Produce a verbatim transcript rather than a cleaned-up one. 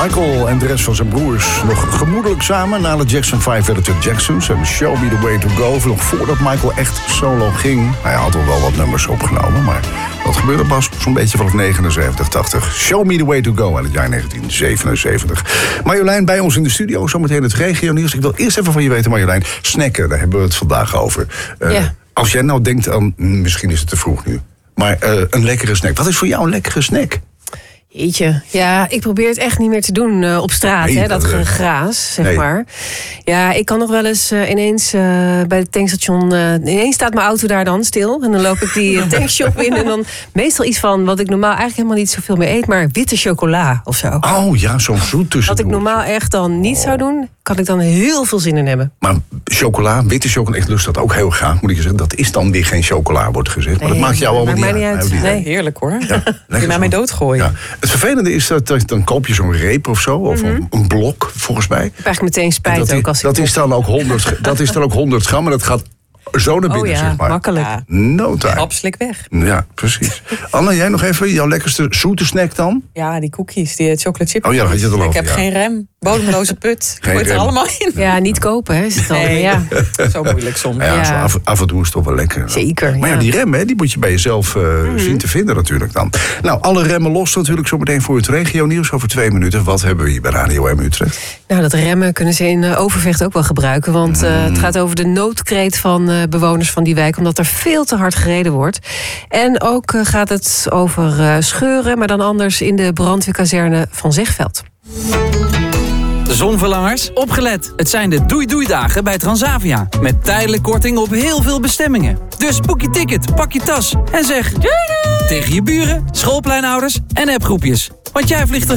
Michael en de rest van zijn broers nog gemoedelijk samen. Na de Jackson vijf werden het de Jacksons en Show Me The Way To Go. Nog voordat Michael echt solo ging. Hij had al wel wat nummers opgenomen, maar dat gebeurde pas zo'n beetje vanaf negenenzeventig, tachtig. Show Me The Way To Go in het jaar negentien zevenenzeventig. Marjolein bij ons in de studio, zometeen het regionieuws. Ik wil eerst even van je weten, Marjolein, snacken, daar hebben we het vandaag over. Uh, yeah. Als jij nou denkt aan, misschien is het te vroeg nu, maar uh, een lekkere snack. Wat is voor jou een lekkere snack? Jeetje, ja, ik probeer het echt niet meer te doen uh, op straat, nee, hè, dat, dat gegraas, zeg nee. maar. Ja, ik kan nog wel eens uh, ineens uh, bij het tankstation... Uh, ineens staat mijn auto daar dan stil. En dan loop ik die tankshop in en dan meestal iets van... wat ik normaal eigenlijk helemaal niet zoveel meer eet... maar witte chocola of zo. Oh ja, zo'n zoet tussendoor. Wat ik normaal echt dan niet oh. zou doen... kan ik dan heel veel zin in hebben. Maar chocola, witte chocola, ik lust dat ook heel graag. Moet ik zeggen, dat is dan weer geen chocola, wordt gezegd. Maar nee, dat maakt jou al niet uit. uit. uit. Nee, heerlijk hoor. Ja, je naar mij doodgooien. Ja. Het vervelende is dat, dat dan koop je zo'n reep of zo, of mm-hmm. een, een blok, volgens mij. Ik heb eigenlijk meteen spijt dat ook als ik dat is dan ook honderd, dat is dan ook honderd gram, en dat gaat zo naar binnen, oh ja, zeg maar. Makkelijk. Ja. No time. Hapslik weg. Ja, precies. Anna, jij nog even jouw lekkerste zoete snack dan? Ja, die cookies, die chocolate chip. Oh ja, had je het al over. Ik heb ja. geen rem, bodemloze put. Ik gooi het er allemaal in. Ja, niet kopen, hè, is het al. Nee, ja. zo moeilijk soms. Ja, ja. Zo af, af en toe is het toch wel lekker. Zeker. Maar ja, ja. die rem, hè, die moet je bij jezelf uh, mm-hmm. zien te vinden natuurlijk dan. Nou, alle remmen los natuurlijk zo meteen voor het regionieuws over twee minuten. Wat hebben we hier bij Radio M Utrecht? Nou, dat remmen kunnen ze in uh, Overvecht ook wel gebruiken. Want uh, mm. het gaat over de noodkreet van uh, bewoners van die wijk... omdat er veel te hard gereden wordt. En ook uh, gaat het over uh, scheuren... maar dan anders in de brandweerkazerne van Zegveld. Zonverlangers, opgelet. Het zijn de doei-doei-dagen bij Transavia. Met tijdelijk korting op heel veel bestemmingen. Dus boek je ticket, pak je tas en zeg doei doei tegen je buren, schoolpleinouders en appgroepjes. Want jij vliegt er